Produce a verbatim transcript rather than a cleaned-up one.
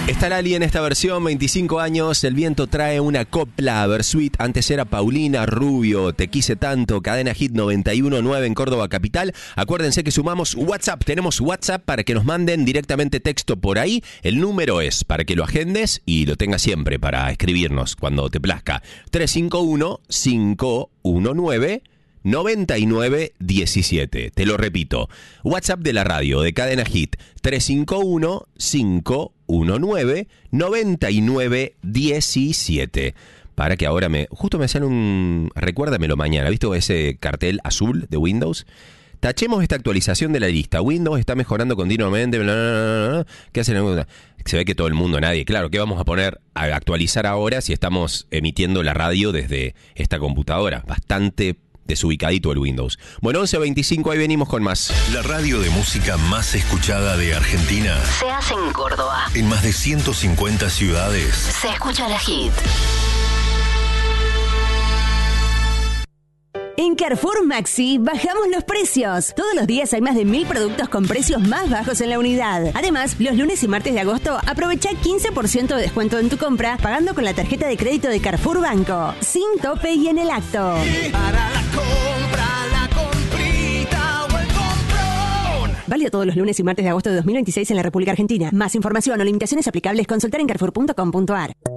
Está Lali en esta versión, veinticinco años, el viento trae una copla, Versuit, antes era Paulina Rubio, Te quise tanto, Cadena Hit noventa y uno punto nueve en Córdoba Capital. Acuérdense que sumamos WhatsApp, tenemos WhatsApp para que nos manden directamente texto por ahí. El número es para que lo agendes y lo tengas siempre para escribirnos cuando te plazca. tres cinco uno, cinco uno nueve, noventa y nueve diecisiete. Te lo repito. WhatsApp de la radio de Cadena Hit. tres cinco uno, cinco uno nueve, noventa y nueve diecisiete. Para que ahora me... Justo me hacen un... Recuérdamelo mañana. ¿Viste ese cartel azul de Windows? Tachemos esta actualización de la lista. Windows está mejorando continuamente. Bla, bla, bla, bla. ¿Qué hacen? Se ve que todo el mundo, nadie. Claro, ¿qué vamos a poner a actualizar ahora si estamos emitiendo la radio desde esta computadora? Bastante desubicadito el Windows. Bueno, once veinticinco, ahí venimos con más. La radio de música más escuchada de Argentina se hace en Córdoba. En más de ciento cincuenta ciudades. Se escucha la Hit. En Carrefour Maxi bajamos los precios. Todos los días hay más de mil productos con precios más bajos en la unidad. Además, los lunes y martes de agosto aprovecha quince por ciento de descuento en tu compra pagando con la tarjeta de crédito de Carrefour Banco. Sin tope y en el acto. Para la compra, la comprita o el comprón. Válido todos los lunes y martes de agosto de dos mil veintiséis en la República Argentina. Más información o limitaciones aplicables consultar en carrefour punto com punto a r.